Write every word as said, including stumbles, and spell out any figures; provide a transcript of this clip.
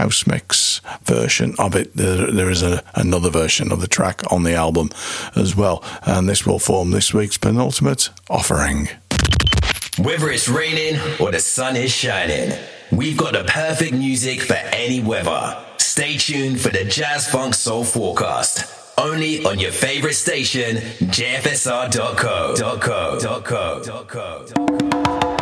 house mix version of it. There, there is a, another version of the track on the album as well. And this will form this week's penultimate offering. Whether it's raining or the sun is shining, we've got the perfect music for any weather. Stay tuned for the Jazz Funk Soul Forecast. Only on your favorite station, J F S R dot co.